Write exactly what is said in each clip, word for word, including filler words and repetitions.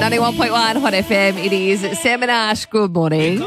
ninety-one point one Hot F M. It is Sam and Ash. Good morning.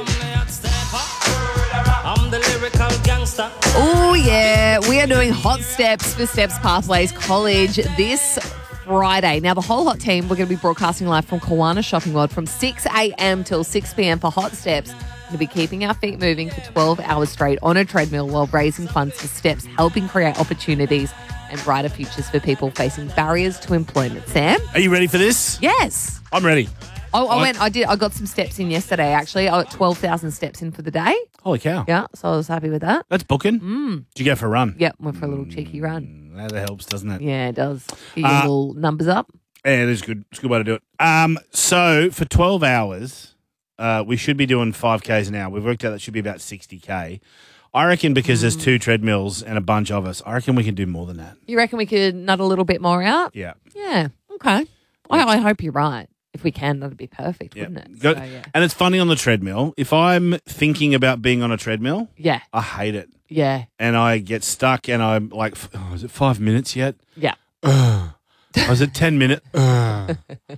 Oh, yeah. We are doing Hot Steps for Steps Pathways College this Friday. Now, the whole Hot team, we're going to be broadcasting live from Kawana Shopping World from six a.m. till six p.m. for Hot Steps. We're going to be keeping our feet moving for twelve hours straight on a treadmill while raising funds for Steps, helping create opportunities and brighter futures for people facing barriers to employment. Sam? Are you ready for this? Yes. I'm ready. Oh, I I- went, I did, I got some steps in yesterday, actually. I got twelve thousand steps in for the day. Holy cow. Yeah, so I was happy with that. That's booking. Mm. Did you go for a run? Yep, went for a little cheeky run. Mm, that helps, doesn't it? Yeah, it does. Get your Uh, little numbers up. Yeah, it is good. It's a good way to do it. Um, so for twelve hours, uh, we should be doing five Ks an hour. We've worked out that should be about sixty K. I reckon because there's two treadmills and a bunch of us, I reckon we can do more than that. You reckon we could nut a little bit more out? Yeah. Yeah, okay. I, I hope you're right. If we can, that'd be perfect, Yeah. wouldn't it? Go- So, yeah. And it's funny on the treadmill. If I'm thinking about being on a treadmill, yeah, I hate it. yeah, And I get stuck and I'm like, oh, is it five minutes yet? yeah. Ugh. I was at ten minutes. Ugh.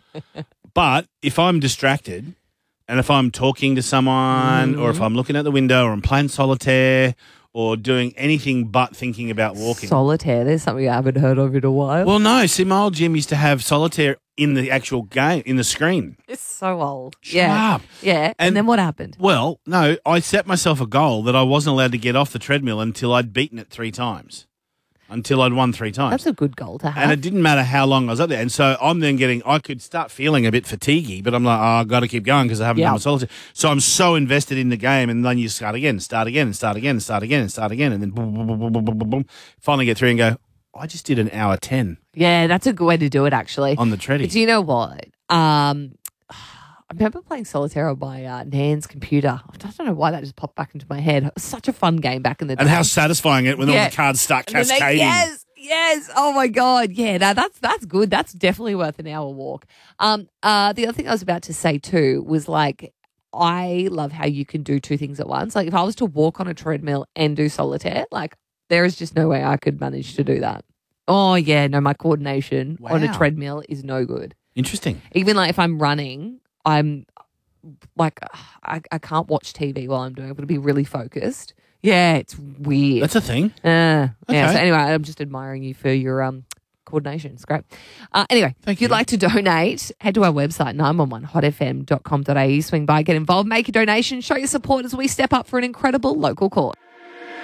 But if I'm distracted and if I'm talking to someone or if I'm looking at the window or I'm playing solitaire or doing anything but thinking about walking. Solitaire, there's something I haven't heard of in a while. Well, no. See, my old gym used to have solitaire in the actual game, in the screen. It's so old. Shut yeah. up. Yeah, and, And- then what happened? Well, no, I set myself a goal that I wasn't allowed to get off the treadmill until I'd beaten it three times, until I'd won three times. That's a good goal to have. And it didn't matter how long I was up there. And so I'm then getting, I could start feeling a bit fatiguey, but I'm like, oh, I've got to keep going because I haven't Yeah. done my solitaire. So I'm so invested in the game. And then you start again, start again, and start again, and start again, and start again. And then boom, boom, boom, boom, boom, boom, boom, boom. Finally get through and go, I just did an hour ten Yeah, that's a good way to do it, actually. on the treadie. But do you know what? Um, I remember playing solitaire on my uh, Nan's computer. I don't know why that just popped back into my head. It was such a fun game back in the day. And how satisfying it when all Yeah. the cards start And then they- cascading. yes, yes. Oh my god. Yeah. Now that's that's good. That's definitely worth an hour walk. Um. Uh. The other thing I was about to say too was like, I love how you can do two things at once. Like if I was to walk on a treadmill and do solitaire, like there is just no way I could manage to do that. Oh yeah. No, my coordination on a Wow. treadmill is no good. Interesting. Even like if I'm running, I'm like I, I can't watch T V while I'm doing it. I've got to be really focused. Yeah, it's weird. That's a thing. Uh, Yeah. Okay. So anyway, I'm just admiring you for your um coordination. It's great. Uh, anyway, Thank if you'd you. like to donate, head to our website nine one one hot f m dot com dot a u. Swing by, get involved, make a donation, show your support as we step up for an incredible local cause.